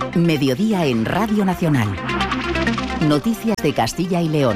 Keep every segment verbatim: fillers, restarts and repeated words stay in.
Mediodía en Radio Nacional. Noticias de Castilla y León.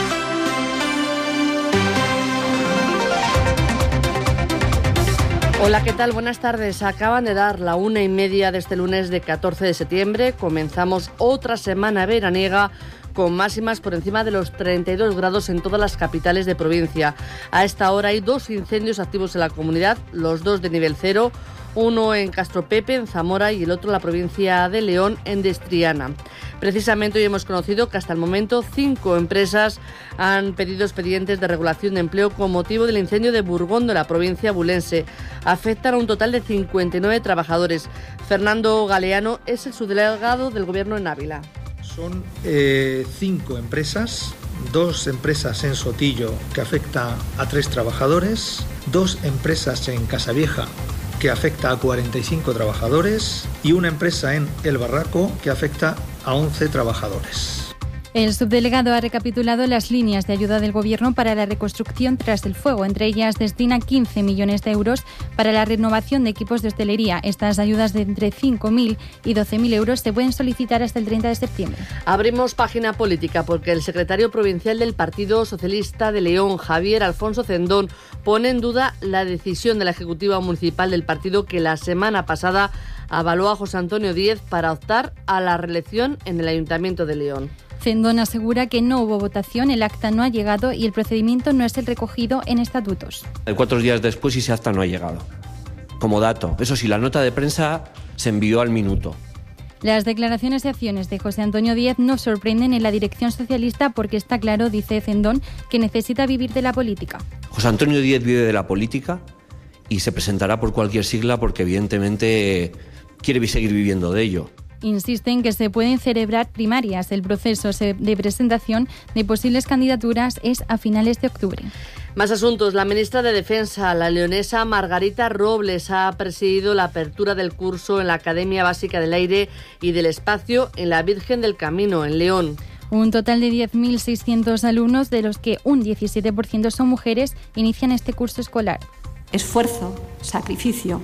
Hola, ¿qué tal? Buenas tardes. Acaban de dar la una y media de este lunes de catorce de septiembre. Comenzamos otra semana veraniega con máximas por encima de los treinta y dos grados en todas las capitales de provincia. A esta hora hay dos incendios activos en la comunidad, los dos de nivel cero, uno en Castropepe, en Zamora, y el otro en la provincia de León, en Destriana. Precisamente hoy hemos conocido que hasta el momento cinco empresas han pedido expedientes de regulación de empleo con motivo del incendio de Burgondo, en la provincia bulense. Afectan a un total de cincuenta y nueve trabajadores. Fernando Galeano es el subdelegado del Gobierno en Ávila. Son eh, cinco empresas, dos empresas en Sotillo que afecta a tres trabajadores, dos empresas en Casavieja que afecta a cuarenta y cinco trabajadores y una empresa en El Barraco que afecta a once trabajadores. El subdelegado ha recapitulado las líneas de ayuda del Gobierno para la reconstrucción tras el fuego. Entre ellas destina quince millones de euros para la renovación de equipos de hostelería. Estas ayudas de entre cinco mil y doce mil euros se pueden solicitar hasta el treinta de septiembre. Abrimos página política porque el secretario provincial del Partido Socialista de León, Javier Alfonso Cendón, pone en duda la decisión de la Ejecutiva Municipal del partido que la semana pasada avaló a José Antonio Díez para optar a la reelección en el Ayuntamiento de León. Cendón asegura que no hubo votación, el acta no ha llegado y el procedimiento no es el recogido en estatutos. Cuatro días después ese acta no ha llegado. Como dato, eso sí, la nota de prensa se envió al minuto. Las declaraciones y acciones de José Antonio Díez no sorprenden en la dirección socialista porque está claro, dice Cendón, que necesita vivir de la política. José Antonio Díez vive de la política y se presentará por cualquier sigla porque evidentemente quiere seguir viviendo de ello. Insisten que se pueden celebrar primarias. El proceso de presentación de posibles candidaturas es a finales de octubre. Más asuntos. La ministra de Defensa, la leonesa Margarita Robles, ha presidido la apertura del curso en la Academia Básica del Aire y del Espacio en la Virgen del Camino, en León. Un total de diez mil seiscientos alumnos, de los que un diecisiete por ciento son mujeres, inician este curso escolar. Esfuerzo, sacrificio,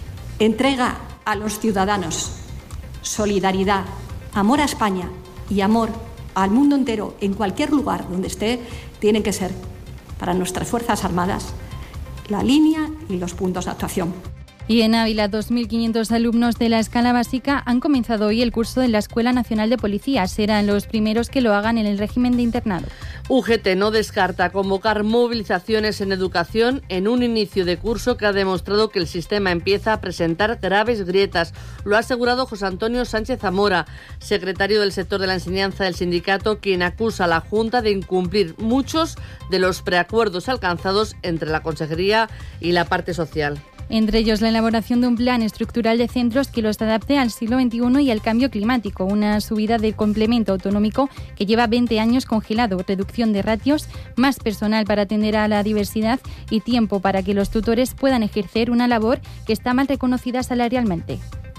entrega a los ciudadanos, solidaridad, amor a España y amor al mundo entero, en cualquier lugar donde esté, tienen que ser para nuestras Fuerzas Armadas la línea y los puntos de actuación. Y en Ávila, dos mil quinientos alumnos de la escala básica han comenzado hoy el curso en la Escuela Nacional de Policía. Serán los primeros que lo hagan en el régimen de internado. U G T no descarta convocar movilizaciones en educación en un inicio de curso que ha demostrado que el sistema empieza a presentar graves grietas. Lo ha asegurado José Antonio Sánchez Zamora, secretario del sector de la enseñanza del sindicato, quien acusa a la Junta de incumplir muchos de los preacuerdos alcanzados entre la Consejería y la parte social. Entre ellos la elaboración de un plan estructural de centros que los adapte al siglo veintiuno y al cambio climático, una subida del complemento autonómico que lleva veinte años congelado, reducción de ratios, más personal para atender a la diversidad y tiempo para que los tutores puedan ejercer una labor que está mal reconocida salarialmente.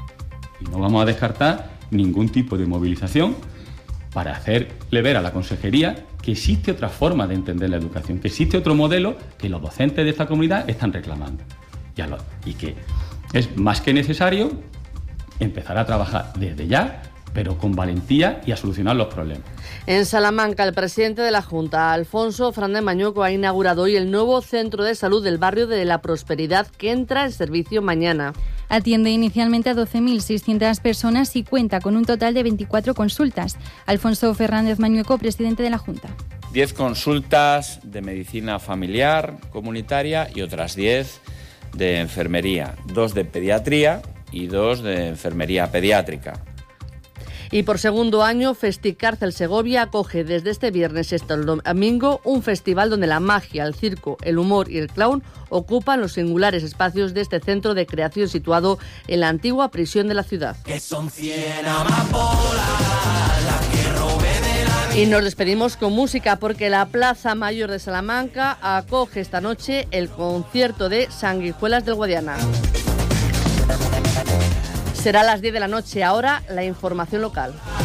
Y no vamos a descartar ningún tipo de movilización para hacerle ver a la Consejería que existe otra forma de entender la educación, que existe otro modelo que los docentes de esta comunidad están reclamando. Y que es más que necesario empezar a trabajar desde ya, pero con valentía y a solucionar los problemas. En Salamanca, el presidente de la Junta, Alfonso Fernández Mañueco, ha inaugurado hoy el nuevo centro de salud del barrio de La Prosperidad, que entra en servicio mañana. Atiende inicialmente a doce mil seiscientas personas y cuenta con un total de veinticuatro consultas. Alfonso Fernández Mañueco, presidente de la Junta. diez consultas de medicina familiar comunitaria y otras diez de enfermería, dos de pediatría y dos de enfermería pediátrica. Y por segundo año, Festicárcel Segovia acoge desde este viernes hasta el domingo un festival donde la magia, el circo, el humor y el clown ocupan los singulares espacios de este centro de creación situado en la antigua prisión de la ciudad. Que son cien amapolas, las que robé de la... Y nos despedimos con música porque la Plaza Mayor de Salamanca acoge esta noche el concierto de Sanguijuelas del Guadiana. Será a las diez de la noche. Ahora la información local.